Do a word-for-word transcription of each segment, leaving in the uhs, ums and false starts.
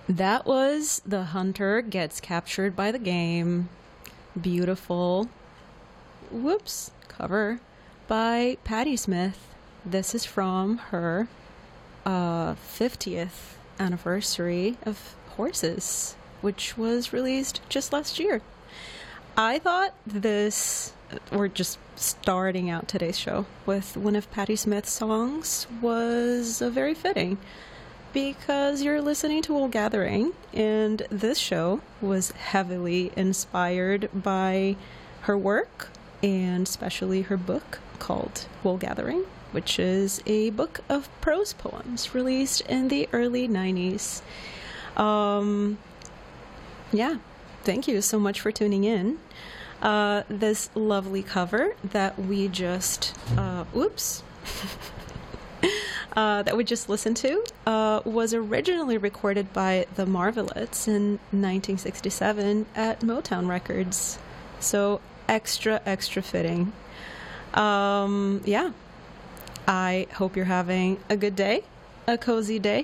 That was The Hunter Gets Captured by the Game. Beautiful. Whoops. Cover by Patti Smith. This is from her uh, fiftieth anniversary of Horses, which was released just last year. I thought this, or just starting out today's show with one of Patti Smith's songs, was uh, very fitting. Because you're listening to Wool Gathering, and this show was heavily inspired by her work, and especially her book called Wool Gathering, which is a book of prose poems released in the early nineties. Um, yeah, thank you so much for tuning in. Uh, this lovely cover that we just, uh, oops. Uh, that we just listened to uh, was originally recorded by the Marvelettes in nineteen sixty-seven at Motown Records. So extra, extra fitting. Um, yeah. I hope you're having a good day, a cozy day.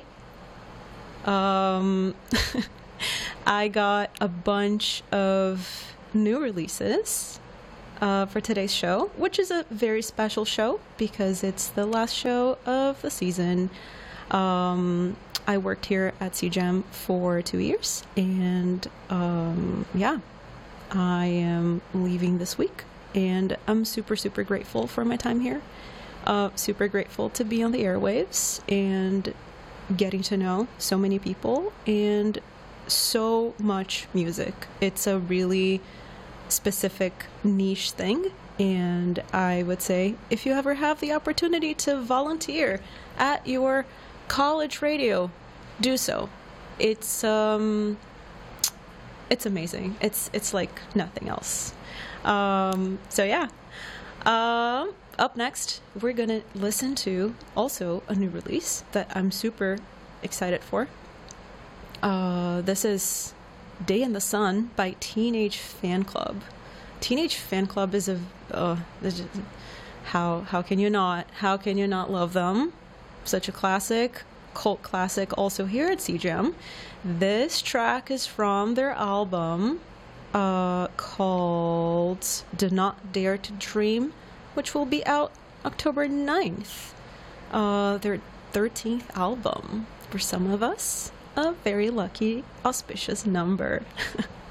Um, I got a bunch of new releases Uh, for today's show, which is a very special show because it's the last show of the season. Um, I worked here at C G M for two years, and um, yeah, I am leaving this week, and I'm super, super grateful for my time here. Uh, super grateful to be on the airwaves and getting to know so many people and so much music. It's a really specific niche thing, and I would say if you ever have the opportunity to volunteer at your college radio, do so. It's um it's amazing. It's it's like nothing else. Um so yeah. Um up next we're gonna listen to also a new release that I'm super excited for. Uh this is Day in the Sun by Teenage Fanclub. Teenage Fanclub is a uh, how how can you not how can you not love them? Such a classic, cult classic. Also here at C G M, this track is from their album uh, called "Do Not Dare to Dream," which will be out October ninth. Uh, their thirteenth album for some of us. A very lucky, auspicious number.